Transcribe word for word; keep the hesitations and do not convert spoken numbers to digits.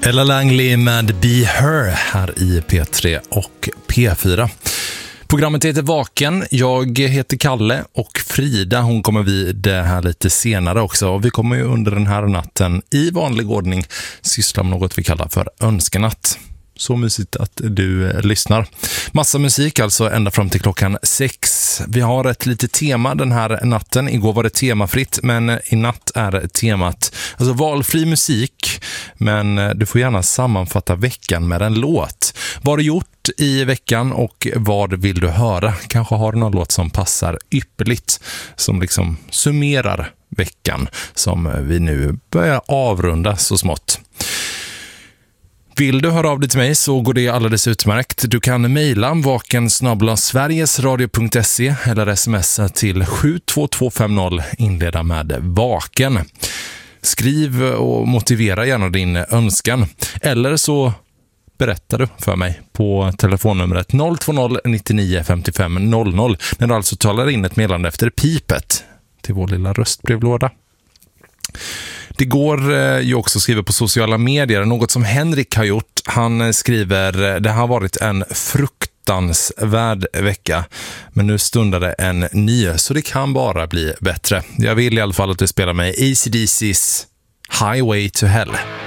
Ella Langley med Be Her här i P tre och P fyra. Programmet heter Vaken. Jag heter Kalle och Frida, hon kommer vid det här lite senare också. Och vi kommer ju under den här natten i vanlig ordning syssla med något vi kallar för önskenatt. Så mysigt att du lyssnar. Massa musik alltså ända fram till klockan sex. Vi har ett litet tema den här natten. Igår var det temafritt, men i natt är temat alltså valfri musik. Men du får gärna sammanfatta veckan med en låt. Vad har du gjort i veckan och vad vill du höra? Kanske har du någon låt som passar ypperligt, som liksom summerar veckan som vi nu börjar avrunda så smått. Vill du höra av dig till mig så går det alldeles utmärkt. Du kan mejla vaken snabel-a sverigesradio punkt se eller smsa till sju två två fem noll, inleda med vaken. Skriv och motivera gärna din önskan. Eller så berättar du för mig på telefonnumret noll två noll nittionio femtiofem noll noll när du alltså talar in ett meddelande efter pipet till vår lilla röstbrevlåda. Det går ju också att skriva på sociala medier, något som Henrik har gjort. Han skriver: det har varit en fruktansvärd vecka, men nu stundar det en ny, så det kan bara bli bättre. Jag vill i alla fall att du spelar med A C D C:s Highway to Hell.